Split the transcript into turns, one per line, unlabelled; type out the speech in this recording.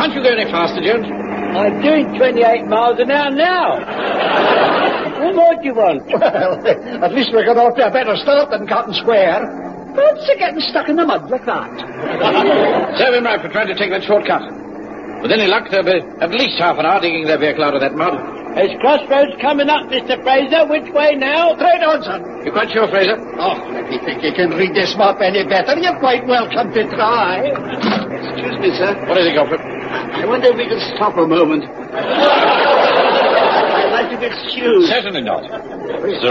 Can't you go any faster, Jones?
I'm doing 28 miles an hour now. What more do you want?
Well, at least we got off to a better start than Cotton Square. What's getting stuck in the mud like that?
Serve him right for trying to take that shortcut. With any luck, they'll be at least half an hour digging their vehicle out of that mud.
There's crossroads coming up, Mr. Fraser. Which way now?
Straight on, son.
You quite sure, Fraser?
Oh, if you think you can read this map any better, you're quite welcome to try.
Excuse me, sir.
What is it, Godfrey?
I wonder if we can stop a moment. I'd like to get shoes.
Certainly not.